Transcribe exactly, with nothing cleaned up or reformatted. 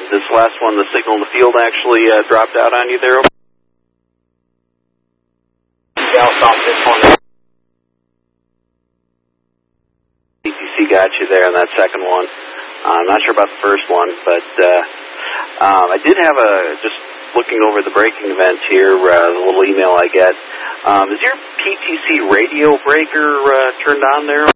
this last one, the signal in the field actually uh, dropped out on you there. Yeah, I'll stop this one. P T C got you there on that second one. Uh, I'm not sure about the first one, but uh, um, I did have a, just looking over the braking events here, uh, the little email I get. Um, is your P T C radio breaker uh, turned on there?